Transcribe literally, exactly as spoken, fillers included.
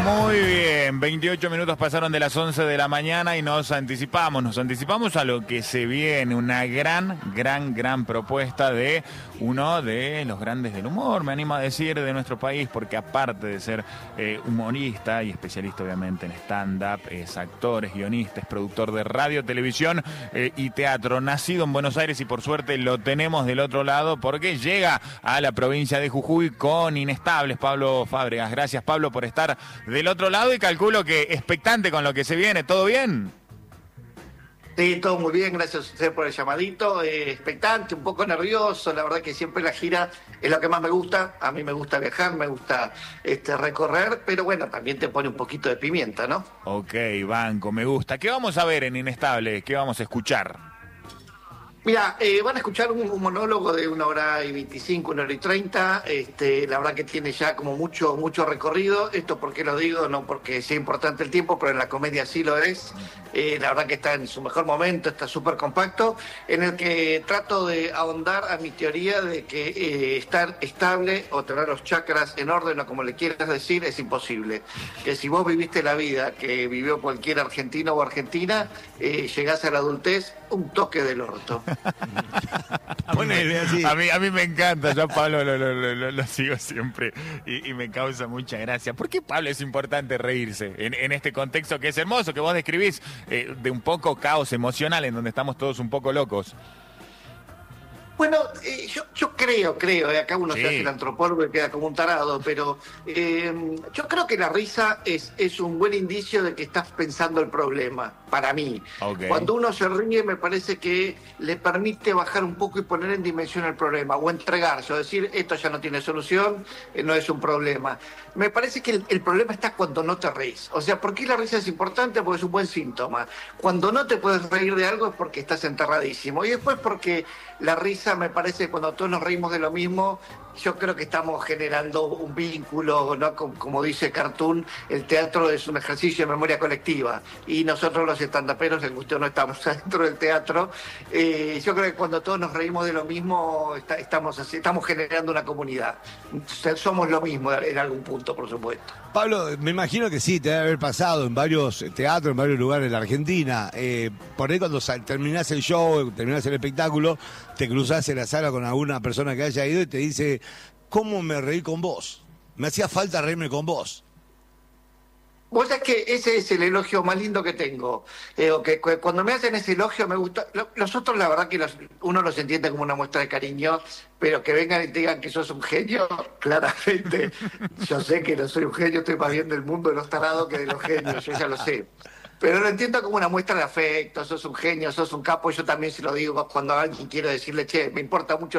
Muy bien, veintiocho minutos pasaron de las once de la mañana y nos anticipamos, nos anticipamos a lo que se viene, una gran, gran, gran propuesta de uno de los grandes del humor, me animo a decir, de nuestro país, porque aparte de ser eh, humorista y especialista obviamente en stand-up, es actor, es guionista, es productor de radio, televisión eh, y teatro, nacido en Buenos Aires y por suerte lo tenemos del otro lado porque llega a la provincia de Jujuy con Inestables, Pablo Fábregas. Gracias, Pablo, por estar del otro lado y calculo que expectante con lo que se viene. ¿Todo bien? Sí, todo muy bien, gracias a usted por el llamadito, eh, expectante, un poco nervioso, la verdad que siempre la gira es lo que más me gusta, a mí me gusta viajar, me gusta este, recorrer, pero bueno, también te pone un poquito de pimienta, ¿no? Ok, banco, me gusta. ¿Qué vamos a ver en Inestable? ¿Qué vamos a escuchar? Mira, eh, van a escuchar un, un monólogo de una hora y veinticinco, una hora y treinta. Este, la verdad que tiene ya como mucho, mucho recorrido. Esto porque lo digo, no porque sea importante el tiempo, pero en la comedia sí lo es. Eh, la verdad que está en su mejor momento, está súper compacto, en el que trato de ahondar a mi teoría de que eh, estar estable o tener los chakras en orden o como le quieras decir es imposible. Que si vos viviste la vida que vivió cualquier argentino o argentina, eh, llegás a la adultez un toque del orto. Ponele así. A mí, a mí me encanta, yo a Pablo lo, lo, lo, lo sigo siempre y, y me causa mucha gracia. ¿Por qué, Pablo, es importante reírse en, en este contexto que es hermoso, que vos describís, eh, de un poco caos emocional en donde estamos todos un poco locos? Bueno, eh, yo, yo creo, creo, eh, acá uno Sí. se hace el antropólogo y queda como un tarado, pero eh, yo creo que la risa es, es un buen indicio de que estás pensando el problema, para mí. Okay. Cuando uno se ríe me parece que le permite bajar un poco y poner en dimensión el problema, o entregarse, o decir, esto ya no tiene solución, eh, no es un problema. Me parece que el, el problema está cuando no te reís. O sea, ¿por qué la risa es importante? Porque es un buen síntoma. Cuando no te puedes reír de algo es porque estás enterradísimo. Y después porque la risa, me parece, cuando todos nos reímos de lo mismo, yo creo que estamos generando un vínculo, ¿no? Como, como dice Cartoon, el teatro es un ejercicio de memoria colectiva y nosotros los estandaperos, el gusto no estamos dentro del teatro. Eh, yo creo que cuando todos nos reímos de lo mismo, está, estamos, así, estamos generando una comunidad. Somos lo mismo en algún punto, por supuesto. Pablo, me imagino que sí, te debe haber pasado en varios teatros, en varios lugares de la Argentina. Eh, por ahí cuando sal, terminás el show, terminás el espectáculo, te cruzás en la sala con alguna persona que haya ido y te dice, ¿cómo me reí con vos? Me hacía falta reírme con vos. Vos sabés que ese es el elogio más lindo que tengo. Eh, que, que cuando me hacen ese elogio me gusta. Lo, los otros, la verdad que los, uno los entiende como una muestra de cariño, pero que vengan y te digan que sos un genio, claramente. Yo sé que no soy un genio, estoy más bien del mundo de los tarados que de los genios, yo ya lo sé. Pero lo entiendo como una muestra de afecto, sos un genio, sos un capo, yo también se lo digo cuando alguien quiere decirle, che, me importa mucho